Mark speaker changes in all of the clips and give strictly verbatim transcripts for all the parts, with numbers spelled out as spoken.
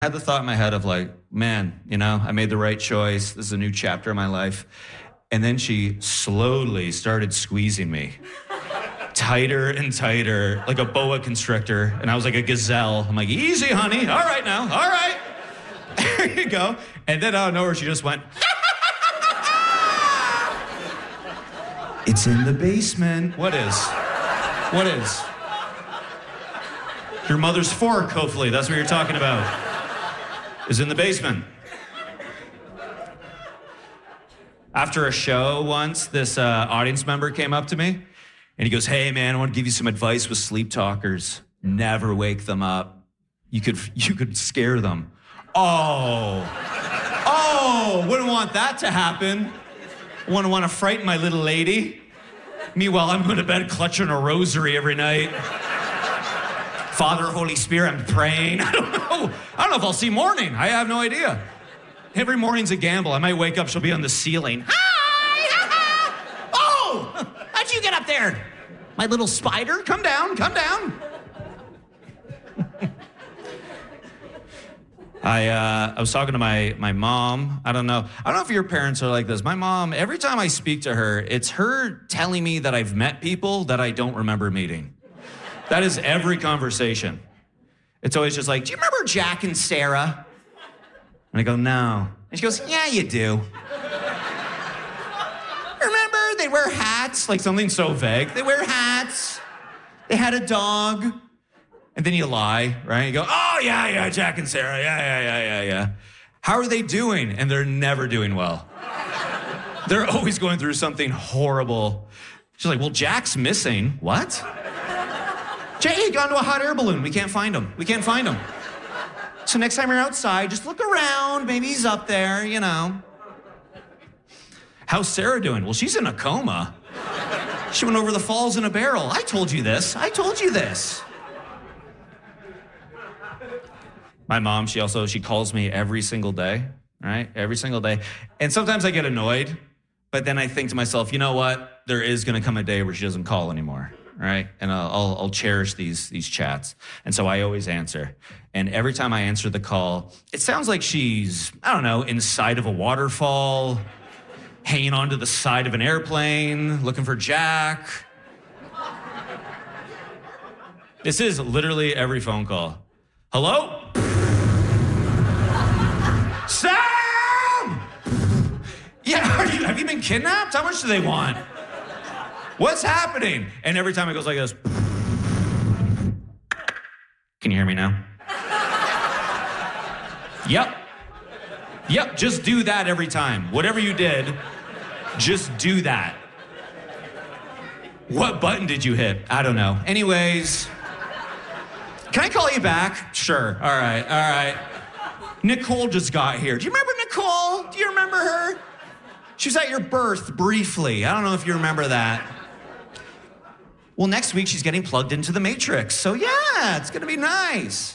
Speaker 1: I had the thought in my head of like, man, you know, I made the right choice. This is a new chapter in my life. And then she slowly started squeezing me tighter and tighter, like a boa constrictor. And I was like a gazelle. I'm like, easy, honey. All right now. All right. There you go. And then out of nowhere, she just went, it's in the basement. What is? What is? Your mother's fork, hopefully. That's what you're talking about. Is in the basement. After a show once, this uh, audience member came up to me and he goes, hey man, I want to give you some advice with sleep talkers. Never wake them up. You could, you could scare them. Oh, oh, wouldn't want that to happen. I wouldn't want to frighten my little lady. Meanwhile, I'm going to bed clutching a rosary every night. Father, Holy Spirit, I'm praying. I don't know. I don't know if I'll see morning. I have no idea. Every morning's a gamble. I might wake up, she'll be on the ceiling. Hi! Oh! How'd you get up there? My little spider? Come down, come down. I uh, I was talking to my, my mom. I don't know. I don't know if your parents are like this. My mom, every time I speak to her, it's her telling me that I've met people that I don't remember meeting. That is every conversation. It's always just like, do you remember Jack and Sarah? And I go, no. And she goes, yeah, you do. Remember, they wear hats, like something so vague. They wear hats. They had a dog. And then you lie, right? You go, oh, yeah, yeah, Jack and Sarah, yeah, yeah, yeah, yeah, yeah. How are they doing? And they're never doing well. They're always going through something horrible. She's like, well, Jack's missing. What? Jay, gone to a hot air balloon. We can't find him. We can't find him. So next time you're outside, just look around. Maybe he's up there, you know. How's Sarah doing? Well, she's in a coma. She went over the falls in a barrel. I told you this. I told you this. My mom, she also, she calls me every single day, right? Every single day. And sometimes I get annoyed, but then I think to myself, you know what? There is going to come a day where she doesn't call anymore. Right? And I'll, I'll, I'll cherish these, these chats. And so I always answer. And every time I answer the call, it sounds like she's, I don't know, inside of a waterfall, hanging onto the side of an airplane, looking for Jack. This is literally every phone call. Hello? Sam! Yeah, are you, have you been kidnapped? How much do they want? What's happening? And every time it goes like this. Can you hear me now? Yep. Yep, just do that every time. Whatever you did, just do that. What button did you hit? I don't know. Anyways, can I call you back? Sure. All right, all right. Nicole just got here. Do you remember Nicole? Do you remember her? She was at your birth briefly. I don't know if you remember that. Well, next week she's getting plugged into the Matrix. So yeah, it's gonna be nice.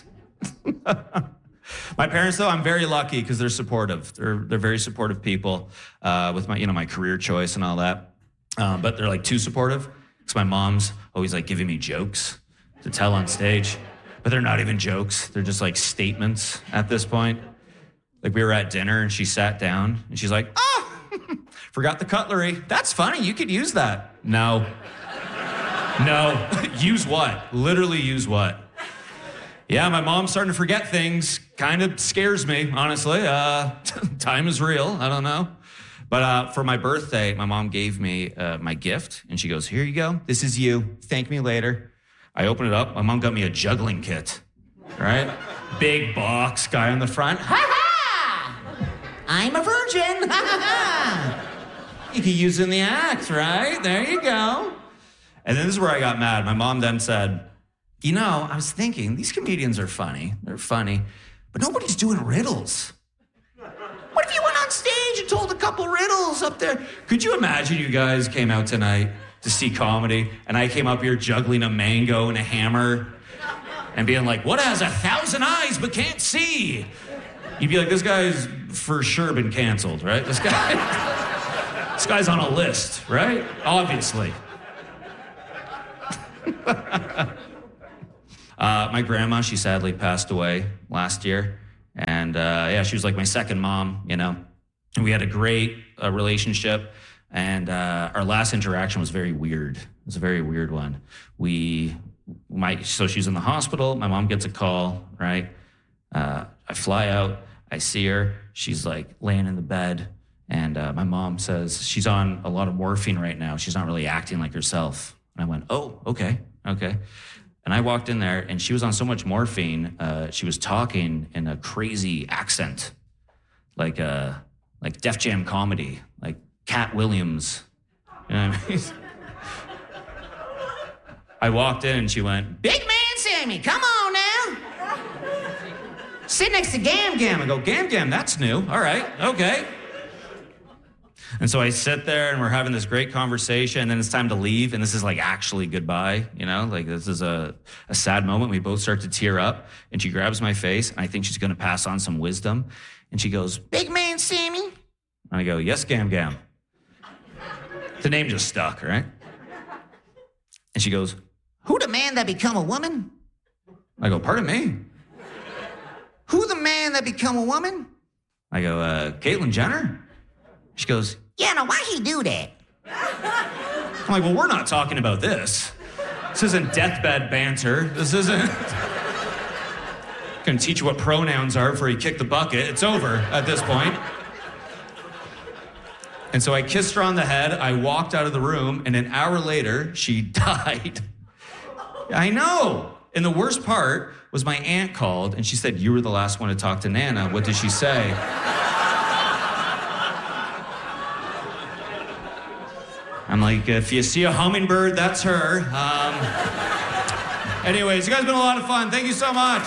Speaker 1: My parents, though, I'm very lucky because they're supportive. They're they're very supportive people uh, with my you know my career choice and all that. Um, but they're like too supportive because my mom's always like giving me jokes to tell on stage, but they're not even jokes. They're just like statements at this point. Like we were at dinner and she sat down and she's like, "Oh, forgot the cutlery. That's funny. You could use that." No. No, use what? Literally use what? Yeah, my mom's starting to forget things. Kind of scares me, honestly. Uh, time is real. I don't know. But uh, for my birthday, my mom gave me uh, my gift, and she goes, here you go. This is you. Thank me later. I open it up. My mom got me a juggling kit, right? Big box, guy on the front. Ha-ha! I'm a virgin. Ha-ha-ha! You can use it in the act, right? There you go. And then this is where I got mad. My mom then said, you know, I was thinking, these comedians are funny. They're funny. But nobody's doing riddles. What if you went on stage and told a couple riddles up there? Could you imagine you guys came out tonight to see comedy, and I came up here juggling a mango and a hammer and being like, what has a thousand eyes but can't see? You'd be like, this guy's for sure been canceled, right? This guy, this guy's on a list, right? Obviously. uh, my grandma, she sadly passed away last year. And uh, yeah, she was like my second mom, you know. And we had a great uh, relationship. And uh, our last interaction was very weird. It was a very weird one. We, my, so she's in the hospital. My mom gets a call, right? Uh, I fly out. I see her. She's like laying in the bed. And uh, my mom says she's on a lot of morphine right now. She's not really acting like herself. And I went, oh, okay, okay. And I walked in there, and she was on so much morphine, uh, she was talking in a crazy accent, like uh, like Def Jam comedy, like Cat Williams. You know what I mean? I walked in, and she went, "Big man Sammy, come on now. Sit next to Gam Gam." I go, "Gam Gam, that's new. All right, okay." And so I sit there, and we're having this great conversation, and then it's time to leave, and this is like actually goodbye, you know? Like this is a, a sad moment. We both start to tear up, and she grabs my face, and I think she's gonna pass on some wisdom. And she goes, "Big man Sammy." And I go, "Yes, Gam Gam." The name just stuck, right? And she goes, "Who the man that become a woman?" I go, "Pardon me?" "Who the man that become a woman?" I go, uh, "Caitlyn Jenner." She goes, "Yeah, now why he do that?" I'm like, "Well, we're not talking about this. This isn't deathbed banter. This isn't gonna teach you what pronouns are before you kick the bucket. It's over at this point." And so I kissed her on the head. I walked out of the room, and an hour later, she died. I know. And the worst part was my aunt called, and she said, "You were the last one to talk to Nana. What did she say?" I'm like, "If you see a hummingbird, that's her." Um, anyways, you guys have been a lot of fun. Thank you so much.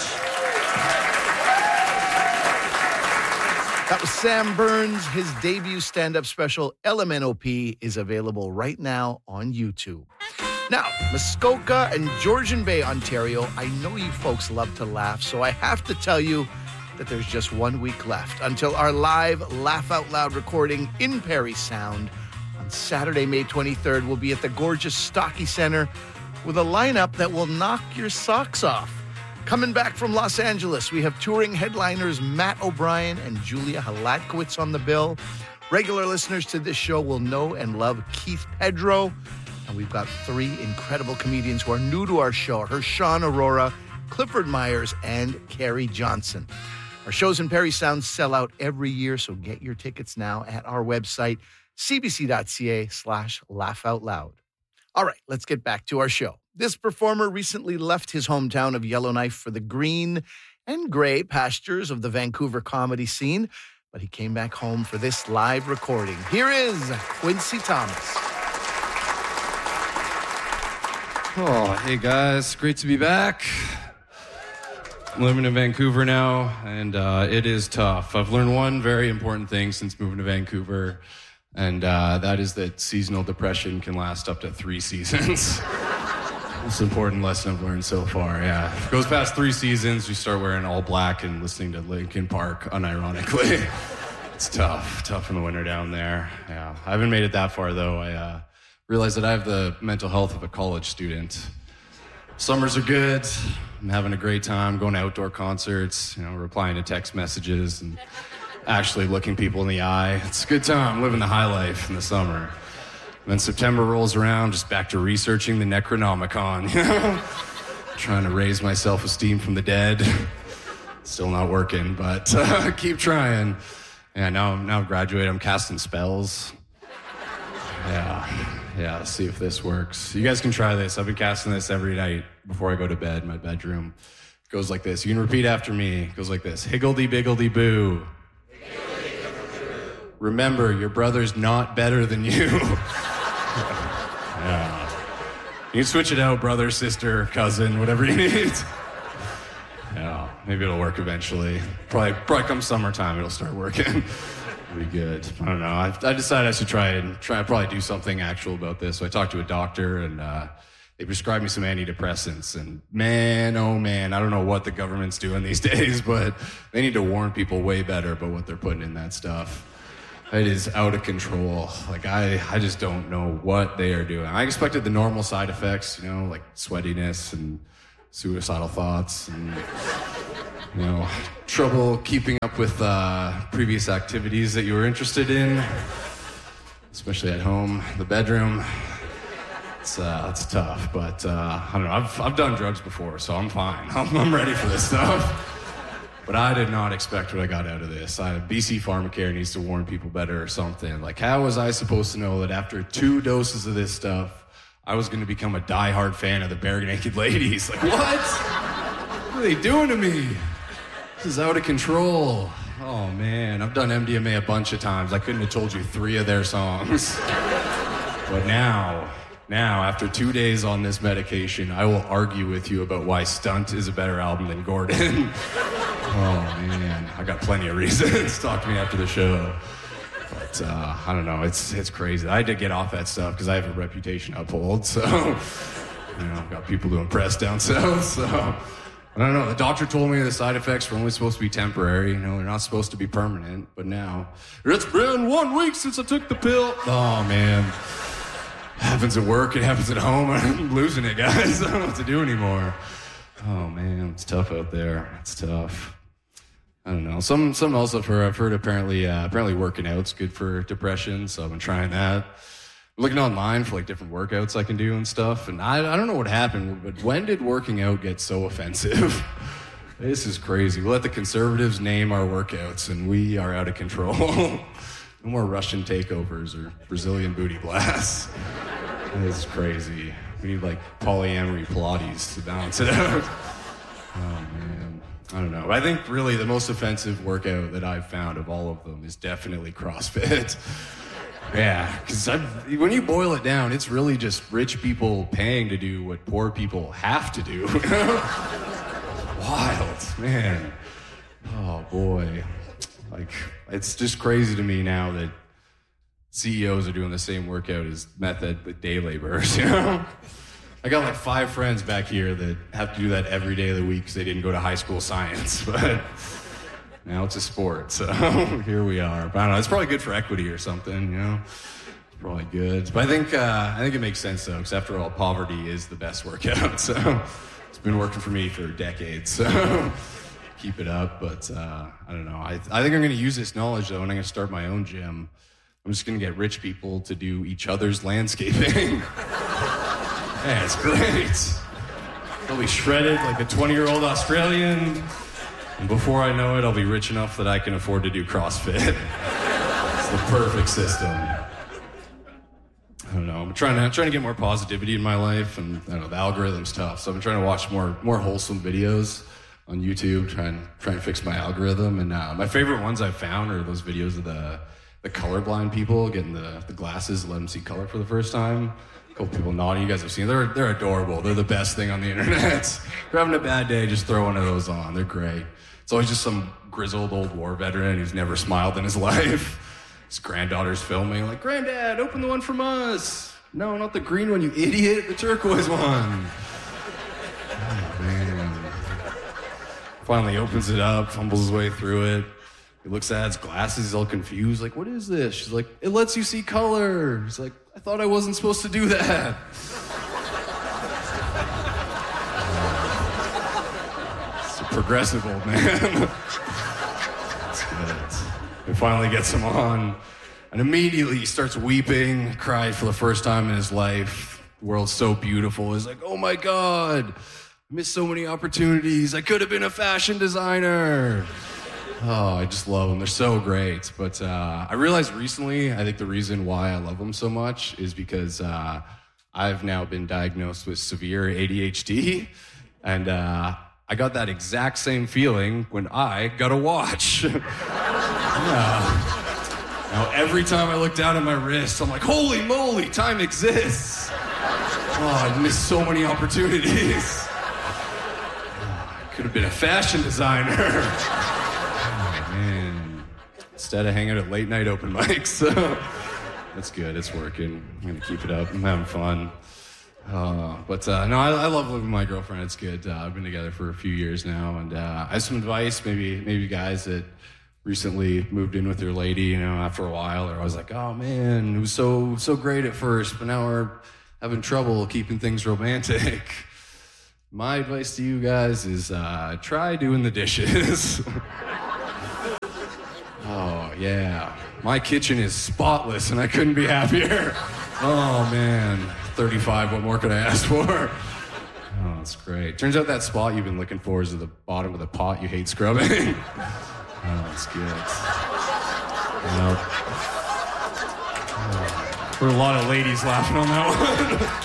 Speaker 2: That was Sam Burns. His debut stand-up special, L M N O P, is available right now on YouTube. Now, Muskoka and Georgian Bay, Ontario, I know you folks love to laugh, so I have to tell you that there's just one week left until our live Laugh Out Loud recording in Parry Sound on Saturday, May twenty-third. We'll be at the gorgeous Stocky Center with a lineup that will knock your socks off. Coming back from Los Angeles, we have touring headliners Matt O'Brien and Julia Hladkowicz on the bill. Regular listeners to this show will know and love Keith Pedro. And we've got three incredible comedians who are new to our show: Hershawn Aurora, Clifford Myers, and Carrie Johnson. Our shows in Parry Sound sell out every year, so get your tickets now at our website, cbc.ca slash laugh out loud. All right, let's get back to our show. This performer recently left his hometown of Yellowknife for the green and gray pastures of the Vancouver comedy scene, but he came back home for this live recording. Here is Quincy Thomas.
Speaker 3: Oh, hey guys, great to be back. I'm living in Vancouver now, and uh, it is tough. I've learned one very important thing since moving to Vancouver, and uh, that is that seasonal depression can last up to three seasons. It's an important lesson I've learned so far, yeah. If it goes past three seasons, you start wearing all black and listening to Linkin Park, unironically. It's tough, tough in the winter down there, yeah. I haven't made it that far, though. I uh, realized that I have the mental health of a college student. Summers are good. I'm having a great time going to outdoor concerts, you know, replying to text messages and actually looking people in the eye. It's a good time, living the high life in the summer. And then September rolls around, just back to researching the Necronomicon, you know? Trying to raise my self-esteem from the dead. Still not working, but uh, keep trying. Yeah, now, now I've graduated, I'm casting spells. Yeah, yeah, see if this works. You guys can try this. I've been casting this every night before I go to bed in my bedroom. It goes like this. You can repeat after me. It goes like this. Higgledy-biggledy-boo. Remember, your brother's not better than you. Yeah. You can switch it out, brother, sister, cousin, whatever you need. Yeah, maybe it'll work eventually. Probably, probably come summertime, it'll start working. It'll be good. I don't know. I, I decided I should try and try probably do something actual about this. So I talked to a doctor, and uh, they prescribed me some antidepressants. And man, oh man, I don't know what the government's doing these days, but they need to warn people way better about what they're putting in that stuff. It is out of control. Like, I, I just don't know what they are doing. I expected the normal side effects, you know, like sweatiness and suicidal thoughts. And you know, trouble keeping up with uh, previous activities that you were interested in, especially at home, the bedroom. It's, uh, it's tough, but uh, I don't know. I've, I've done drugs before, so I'm fine. I'm, I'm ready for this stuff. But I did not expect what I got out of this. I, B C Pharmacare needs to warn people better or something. Like, how was I supposed to know that after two doses of this stuff, I was going to become a diehard fan of the Bare Naked Ladies? Like, what? What are they doing to me? This is out of control. Oh, man. I've done M D M A a bunch of times. I couldn't have told you three of their songs. But now, now, after two days on this medication, I will argue with you about why Stunt is a better album than Gordon. Oh, man. I got plenty of reasons. Talk to me after the show. But, uh, I don't know. It's it's crazy. I had to get off that stuff because I have a reputation to uphold. So, you know, I've got people to impress down south. So, I don't know. The doctor told me the side effects were only supposed to be temporary. You know, they're not supposed to be permanent. But now, it's been one week since I took the pill. Oh, man. It happens at work. It happens at home. I'm losing it, guys. I don't know what to do anymore. Oh, man. It's tough out there. It's tough. I don't know. Some something else I've heard. I've heard apparently uh, apparently working out's good for depression, so I've been trying that. I'm looking online for like different workouts I can do and stuff, and I I don't know what happened, but when did working out get so offensive? This is crazy. We let the conservatives name our workouts, and we are out of control. No more Russian takeovers or Brazilian booty blasts. This is crazy. We need like polyamory Pilates to balance it out. Oh man. I don't know. I think really the most offensive workout that I've found of all of them is definitely CrossFit. Yeah, because when you boil it down, it's really just rich people paying to do what poor people have to do. Wild, man. Oh, boy. Like, it's just crazy to me now that C E Os are doing the same workout as method with day laborers, you know? I got like five friends back here that have to do that every day of the week because they didn't go to high school science. But now it's a sport, so here we are. But I don't know, it's probably good for equity or something, you know? It's probably good. But I think uh, I think it makes sense, though, because after all, poverty is the best workout. So it's been working for me for decades, so keep it up. But uh, I don't know. I, I think I'm going to use this knowledge, though, and I'm going to start my own gym. I'm just going to get rich people to do each other's landscaping. Yeah, it's great. They'll be shredded like a twenty-year-old Australian. And before I know it, I'll be rich enough that I can afford to do CrossFit. It's the perfect system. I don't know. I'm trying to I'm trying to get more positivity in my life, and I don't know, the algorithm's tough. So I've been trying to watch more more wholesome videos on YouTube, trying trying to fix my algorithm. And uh, my favorite ones I've found are those videos of the the colorblind people getting the, the glasses, let them see color for the first time. A couple people nodding. You guys have seen. They're they're adorable. They're the best thing on the internet. If you're having a bad day, just throw one of those on. They're great. It's always just some grizzled old war veteran who's never smiled in his life. His granddaughter's filming, like, Granddad, open the one from us. No, not the green one, you idiot. The turquoise one. Oh, man. Finally opens it up, fumbles his way through it. He looks at his glasses, he's all confused. Like, what is this? She's like, it lets you see color. He's like, I thought I wasn't supposed to do that. It's a progressive old man. That's good. He finally gets him on, and immediately he starts weeping, cried for the first time in his life. The world's so beautiful. He's like, oh my God, I missed so many opportunities. I could have been a fashion designer. Oh, I just love them. They're so great. But uh, I realized recently, I think the reason why I love them so much is because uh, I've now been diagnosed with severe A D H D. And uh, I got that exact same feeling when I got a watch. Yeah. Now, every time I look down at my wrist, I'm like, holy moly, time exists. Oh, I missed so many opportunities. Oh, I could have been a fashion designer. Man, instead of hanging out at late night open mics. So that's good. It's working. I'm going to keep it up. I'm having fun. Uh, but uh, no, I, I love living with my girlfriend. It's good. Uh, I've been together for a few years now. And uh, I have some advice, maybe maybe guys that recently moved in with their lady, you know, after a while. They're always like, oh, man, it was so, so great at first, but now we're having trouble keeping things romantic. My advice to you guys is uh, try doing the dishes. Oh, yeah. My kitchen is spotless, and I couldn't be happier. Oh, man. thirty-five, what more could I ask for? Oh, that's great. Turns out that spot you've been looking for is at the bottom of the pot you hate scrubbing. Oh, that's good. Yep. Oh. There were a lot of ladies laughing on that one.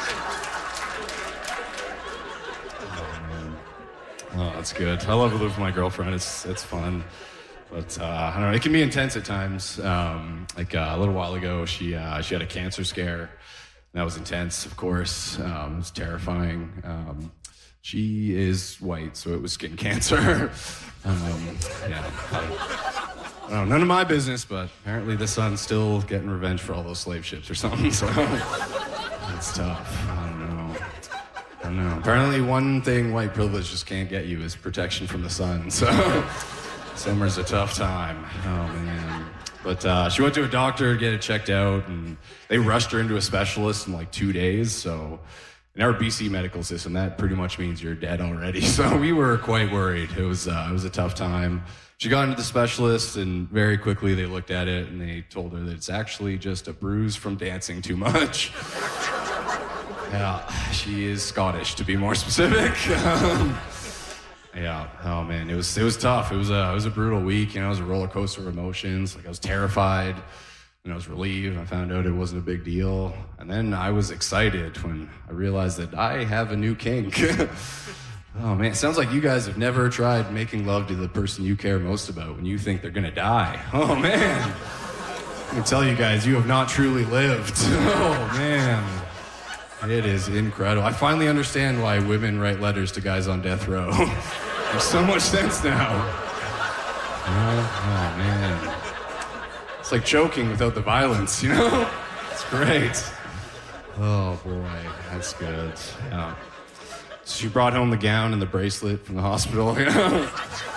Speaker 3: Oh, that's good. I love to live with my girlfriend. It's it's fun. But uh, I don't know, it can be intense at times. Um, like uh, a little while ago, she uh, she had a cancer scare. And that was intense, of course. Um, it was terrifying. Um, she is white, so it was skin cancer. um, yeah, I don't, I don't know, none of my business, but apparently the son's still getting revenge for all those slave ships or something. So it's tough. I don't know. I don't know. Apparently one thing white privilege just can't get you is protection from the sun. So summer's a tough time. Oh, man. But uh, she went to a doctor to get it checked out, and they rushed her into a specialist in like two days. So in our B C medical system, that pretty much means you're dead already. So we were quite worried. It was, uh, it was a tough time. She got into the specialist, and very quickly they looked at it, and they told her that it's actually just a bruise from dancing too much. Yeah, she is Scottish, to be more specific. um, yeah, oh man, it was it was tough. It was a it was a brutal week. You know, it was a roller coaster of emotions. Like I was terrified, and I was relieved. I found out it wasn't a big deal, and then I was excited when I realized that I have a new kink. Oh man, it sounds like you guys have never tried making love to the person you care most about when you think they're gonna die. Oh man, I can tell you guys, you have not truly lived. Oh man. It is incredible. I finally understand why women write letters to guys on death row. Makes so much sense now. Oh, oh, man. It's like choking without the violence, you know? It's great. Oh, boy. That's good. Yeah. So she brought home the gown and the bracelet from the hospital, you know?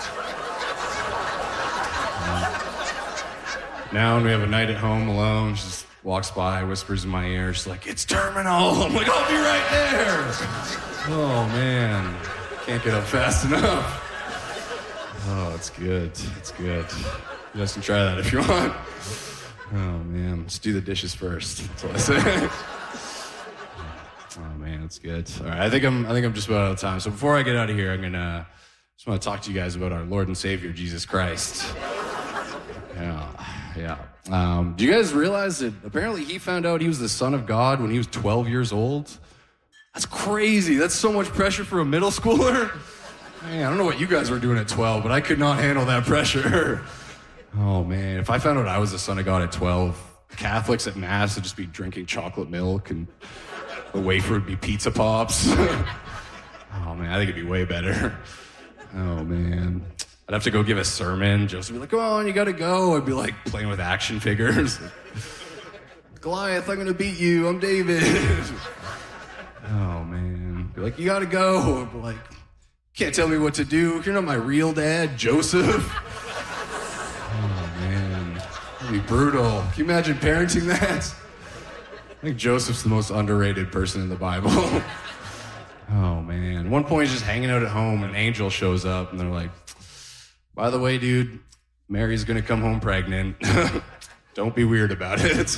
Speaker 3: Yeah. Now when we have a night at home alone, she's walks by, whispers in my ear, she's like, "It's terminal." I'm like, "I'll be right there." Oh, man. Can't get up fast enough. Oh, it's good. It's good. You guys can try that if you want. Oh, man. Let's do the dishes first. That's what I say. Oh, man, that's good. All right, I think I'm I think I'm just about out of time. So before I get out of here, I'm going to just want to talk to you guys about our Lord and Savior, Jesus Christ. Yeah, yeah. Um, do you guys realize that apparently he found out he was the Son of God when he was twelve years old? That's crazy. That's so much pressure for a middle schooler. Man, I don't know what you guys were doing at twelve, but I could not handle that pressure. Oh, man. If I found out I was the Son of God at twelve, Catholics at Mass would just be drinking chocolate milk, and the wafer would be pizza pops. Oh, man, I think it'd be way better. Oh, man. I'd have to go give a sermon. Joseph would be like, "Come on, you gotta go." I'd be like playing with action figures. "Goliath, I'm gonna beat you. I'm David." Oh, man. Be like, "You gotta go." I'd be like, "Can't tell me what to do. You're not my real dad, Joseph." Oh, man. That'd be brutal. Can you imagine parenting that? I think Joseph's the most underrated person in the Bible. Oh, man. At one point, he's just hanging out at home, and an angel shows up, and they're like, "By the way, dude, Mary's gonna come home pregnant. Don't be weird about it."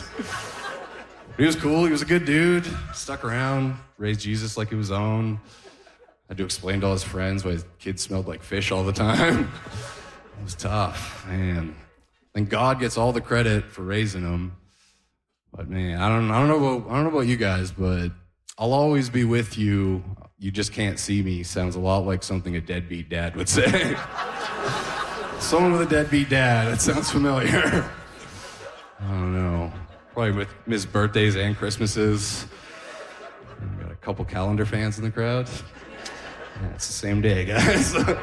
Speaker 3: He was cool. He was a good dude. Stuck around, raised Jesus like he was own. Had to explain to all his friends why his kids smelled like fish all the time. It was tough, man. And God gets all the credit for raising him. But man, I don't, I don't know about, I don't know about you guys, but "I'll always be with you. You just can't see me" sounds a lot like something a deadbeat dad would say. Someone with a deadbeat dad. That sounds familiar. I don't know. Probably with Miss birthdays and Christmases. We got a couple calendar fans in the crowd. Yeah, it's the same day, guys. Oh,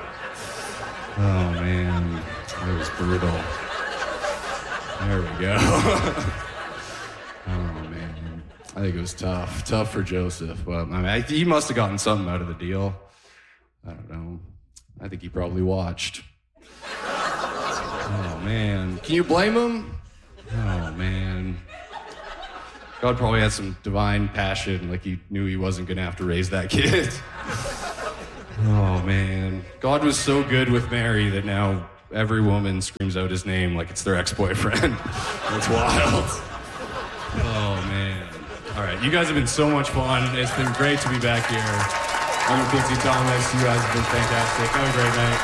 Speaker 3: man. That was brutal. There we go. Oh, man. I think it was tough. Tough for Joseph. But I mean, I, he must have gotten something out of the deal. I don't know. I think he probably watched. Oh, man. Can you blame him? Oh, man. God probably had some divine passion, like he knew he wasn't going to have to raise that kid. Oh, man. God was so good with Mary that now every woman screams out his name like it's their ex-boyfriend. It's wild. Oh, man. All right, you guys have been so much fun. It's been great to be back here. I'm Quincy Thomas. You guys have been fantastic. Have a great night.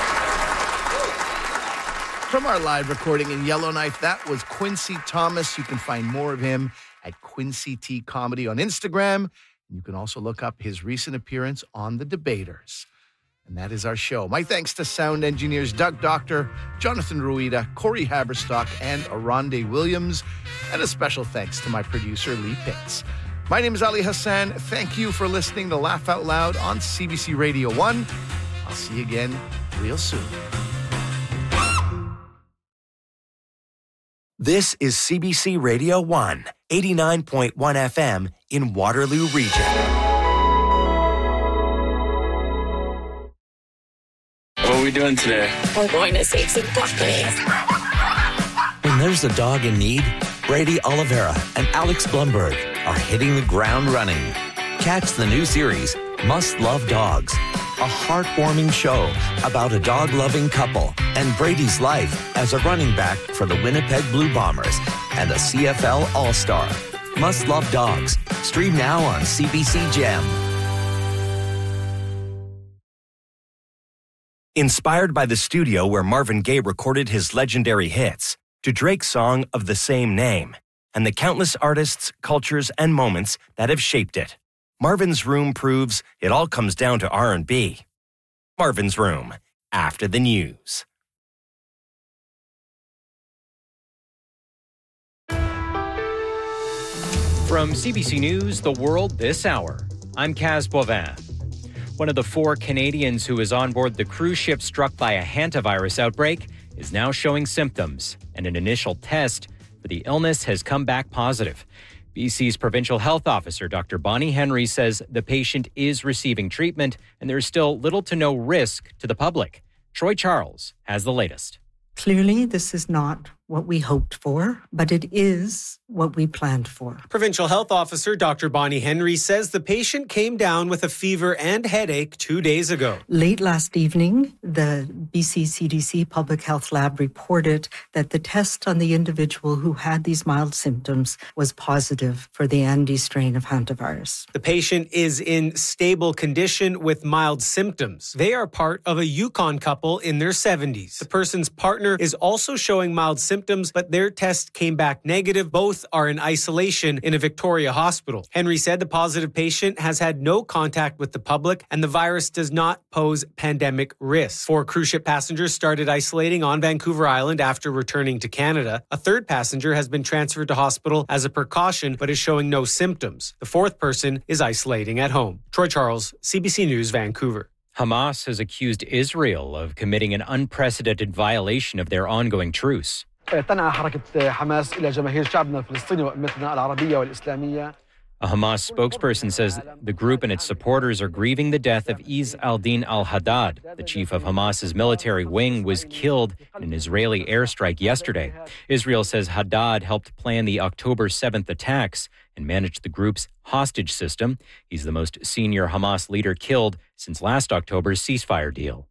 Speaker 2: From our live recording in Yellowknife, that was Quincy Thomas. You can find more of him at Quincy T Comedy on Instagram. You can also look up his recent appearance on The Debaters. And that is our show. My thanks to sound engineers Doug Doctor, Jonathan Ruida, Corey Haberstock, and Aronde Williams. And a special thanks to my producer, Lee Pitts. My name is Ali Hassan. Thank you for listening to Laugh Out Loud on C B C Radio one. I'll see you again real soon.
Speaker 4: This is C B C Radio one, eighty-nine point one F M in Waterloo Region.
Speaker 5: What are we doing today?
Speaker 6: We're going to save some puppies.
Speaker 4: When there's a dog in need, Brady Oliveira and Alex Blumberg are hitting the ground running. Catch the new series, Must Love Dogs, a heartwarming show about a dog-loving couple and Brady's life as a running back for the Winnipeg Blue Bombers and a C F L All-Star. Must Love Dogs. Stream now on C B C Gem. Inspired by the studio where Marvin Gaye recorded his legendary hits, to Drake's song of the same name, and the countless artists, cultures, and moments that have shaped it, Marvin's Room proves it all comes down to R and B. Marvin's Room, after the news.
Speaker 7: From C B C News, The World This Hour, I'm Kaz Bovin. One of the four Canadians who was on board the cruise ship struck by a hantavirus outbreak is now showing symptoms, and an initial test for the illness has come back positive. B C's Provincial Health Officer, Doctor Bonnie Henry, says the patient is receiving treatment and there's still little to no risk to the public. Troy Charles has the latest.
Speaker 8: Clearly, this is not what we hoped for, but it is what we planned for.
Speaker 9: Provincial Health Officer Doctor Bonnie Henry says the patient came down with a fever and headache two days ago.
Speaker 8: Late last evening, the B C C D C Public Health Lab reported that the test on the individual who had these mild symptoms was positive for the Andes strain of hantavirus.
Speaker 9: The patient is in stable condition with mild symptoms. They are part of a Yukon couple in their seventies. The person's partner is also showing mild symptoms, but their test came back negative. Both are in isolation in a Victoria hospital. Henry said the positive patient has had no contact with the public and the virus does not pose pandemic risk. Four cruise ship passengers started isolating on Vancouver Island after returning to Canada. A third passenger has been transferred to hospital as a precaution but is showing no symptoms. The fourth person is isolating at home. Troy Charles, C B C News, Vancouver.
Speaker 7: Hamas has accused Israel of committing an unprecedented violation of their ongoing truce.
Speaker 10: تنعى حركة حماس إلى جماهير شعبنا الفلسطيني وأمتنا العربية والإسلامية.
Speaker 7: A Hamas spokesperson says the group and its supporters are grieving the death of Izz al-Din al-Haddad. The chief of Hamas's military wing was killed in an Israeli airstrike yesterday. Israel says Haddad helped plan the October seventh attacks and managed the group's hostage system. He's the most senior Hamas leader killed since last October's ceasefire deal.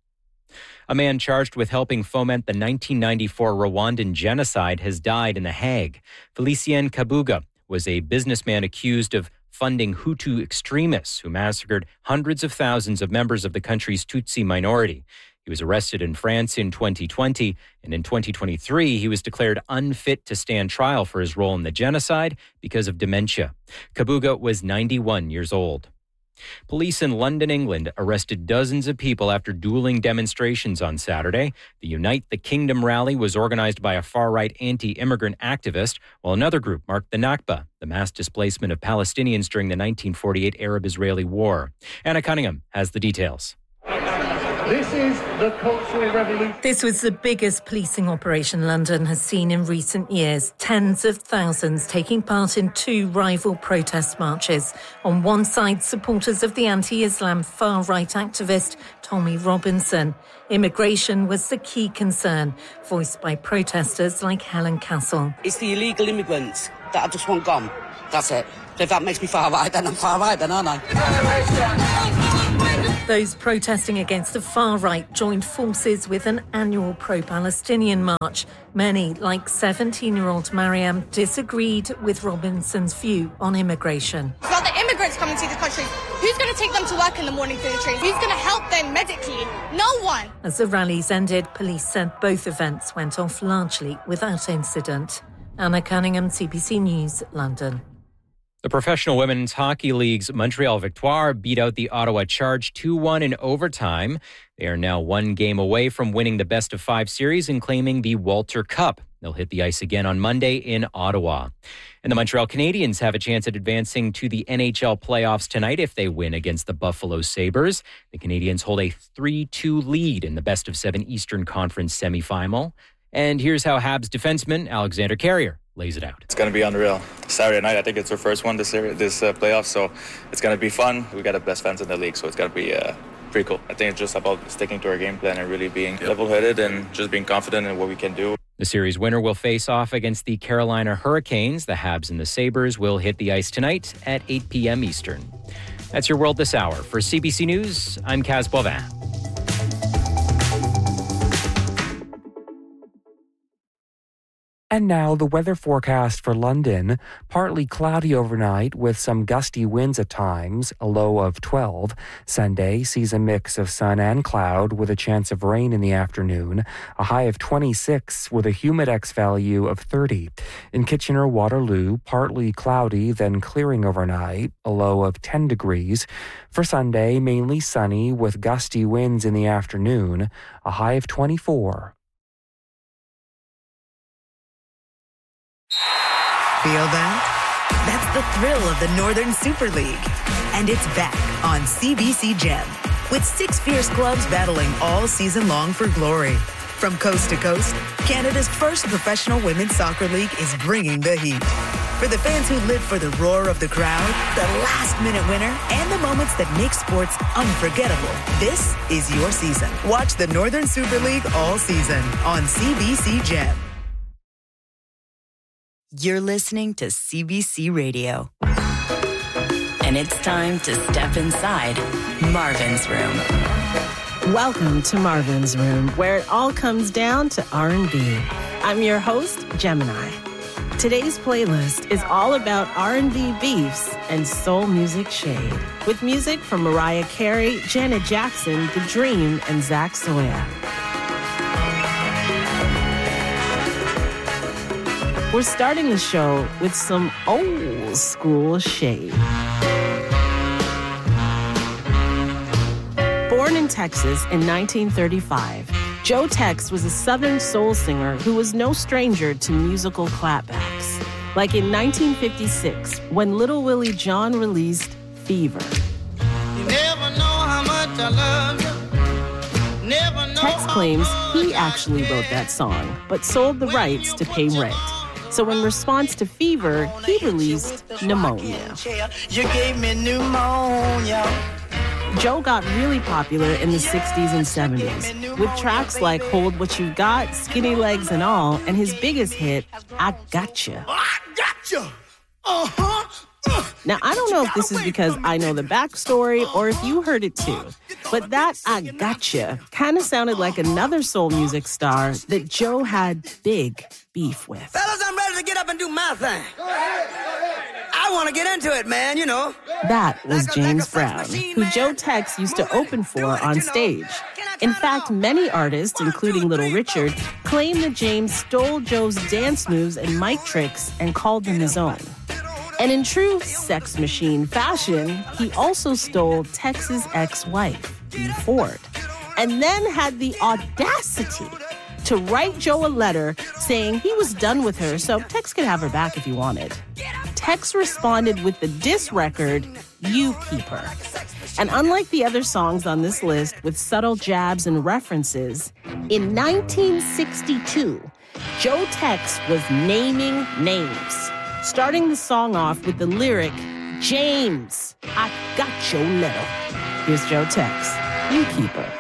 Speaker 7: A man charged with helping foment the nineteen ninety-four Rwandan genocide has died in The Hague. Felicien Kabuga was a businessman accused of funding Hutu extremists who massacred hundreds of thousands of members of the country's Tutsi minority. He was arrested in France in twenty twenty, and in twenty twenty-three, he was declared unfit to stand trial for his role in the genocide because of dementia. Kabuga was ninety-one years old. Police in London, England, arrested dozens of people after dueling demonstrations on Saturday. The Unite the Kingdom rally was organized by a far-right anti-immigrant activist, while another group marked the Nakba, the mass displacement of Palestinians during the nineteen forty-eight Arab-Israeli War. Anna Cunningham has the details.
Speaker 11: This is the Cultural Revolution.
Speaker 12: This was the biggest policing operation London has seen in recent years. Tens of thousands taking part in two rival protest marches. On one side, supporters of the anti-Islam far-right activist Tommy Robinson. Immigration was the key concern, voiced by protesters like Helen Castle.
Speaker 13: It's the illegal immigrants that I just want gone. That's it. So if that makes me far-right, then I'm far-right, then aren't I?
Speaker 12: Those protesting against the far right joined forces with an annual pro-Palestinian march. Many, like seventeen-year-old Mariam, disagreed with Robinson's view on immigration.
Speaker 14: Well, the immigrants coming to this country, who's going to take them to work in the morning through the trains? Who's going to help them medically? No one.
Speaker 12: As the rallies ended, police said both events went off largely without incident. Anna Cunningham, C B C News, London.
Speaker 7: The Professional Women's Hockey League's Montreal Victoire beat out the Ottawa Charge two one in overtime. They are now one game away from winning the best-of-five series and claiming the Walter Cup. They'll hit the ice again on Monday in Ottawa. And the Montreal Canadiens have a chance at advancing to the N H L playoffs tonight if they win against the Buffalo Sabres. The Canadiens hold a three two lead in the best-of-seven Eastern Conference semifinal. And here's how Habs defenseman Alexander Carrier lays it out.
Speaker 5: It's going to be unreal. Saturday night, I think it's our first one this year, this uh, playoff, so it's going to be fun. We got the best fans in the league, so it's going to be uh, pretty cool. I think it's just about sticking to our game plan and really being level-headed and just being confident in what we can do.
Speaker 7: The series winner will face off against the Carolina Hurricanes. The Habs and the Sabres will hit the ice tonight at eight p.m. Eastern. That's your World This Hour. For C B C News, I'm Kaz Boivin.
Speaker 15: And now the weather forecast for London. Partly cloudy overnight with some gusty winds at times, a low of twelve. Sunday sees a mix of sun and cloud with a chance of rain in the afternoon, a high of twenty-six with a Humidex value of thirty. In Kitchener-Waterloo, partly cloudy, then clearing overnight, a low of ten degrees. For Sunday, mainly sunny with gusty winds in the afternoon, a high of twenty-four.
Speaker 16: Feel that? That's the thrill of the Northern Super League. And it's back on C B C Gem, with six fierce clubs battling all season long for glory. From coast to coast, Canada's first professional women's soccer league is bringing the heat. For the fans who live for the roar of the crowd, the last-minute winner, and the moments that make sports unforgettable, this is your season. Watch the Northern Super League all season on C B C Gem.
Speaker 17: You're listening to C B C Radio. And it's time to step inside Marvin's Room.
Speaker 18: Welcome to Marvin's Room, where it all comes down to R and B. I'm your host, Gemini. Today's playlist is all about R and B beefs and soul music shade, with music from Mariah Carey, Janet Jackson, The Dream, and Zach Sawyer. We're starting the show with some old school shade. Born in Texas in nineteen thirty-five, Joe Tex was a Southern soul singer who was no stranger to musical clapbacks. Like in nineteen fifty-six, when Little Willie John released Fever.
Speaker 19: You never know how much I love you. Never know
Speaker 18: Tex claims he actually wrote that song, but sold the rights to pay rent. So in response to Fever, he released Pneumonia.
Speaker 19: You gave me pneumonia.
Speaker 18: Joe got really popular in the sixties and seventies, with tracks like Hold What You Got, Skinny Legs and All, and his biggest hit, I Gotcha.
Speaker 19: I gotcha! Uh-huh!
Speaker 18: Now, I don't know if this is because I know the backstory or if you heard it too, but that I Gotcha kind of sounded like another soul music star that Joe had big beef with.
Speaker 19: Fellas, I'm ready to get up and do my thing. I want to get into it, man, you know.
Speaker 18: That was James Brown, who Joe Tex used to open for on stage. In fact, many artists, including Little Richard, claim that James stole Joe's dance moves and mic tricks and called them his own. And in true Sex Machine fashion, he also stole Tex's ex-wife, Dee Ford, and then had the audacity to write Joe a letter saying he was done with her so Tex could have her back if he wanted. Tex responded with the diss record, You Keep Her. And unlike the other songs on this list with subtle jabs and references, in nineteen sixty-two, Joe Tex was naming names, starting the song off with the lyric, James, I got your letter. Here's Joe Tex, You Keep Her.